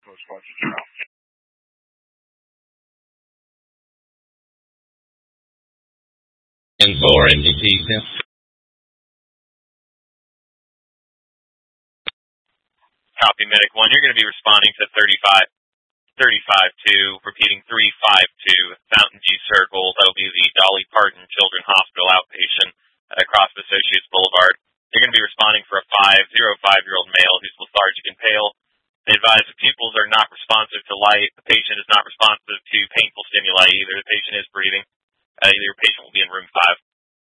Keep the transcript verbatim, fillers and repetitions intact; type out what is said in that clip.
And for N D T, Copy, Medic one. You're going to be responding to thirty-five, thirty-five two, repeating three five two, Fountain G Circle. That'll be the Dolly Parton Children's Hospital outpatient across Associates Boulevard. You're going to be responding for a five oh five-year-old male who's lethargic and pale. They advise the pupils are not responsive to light. The patient is not responsive to painful stimuli either. The patient is breathing. Uh, your patient will be in room five.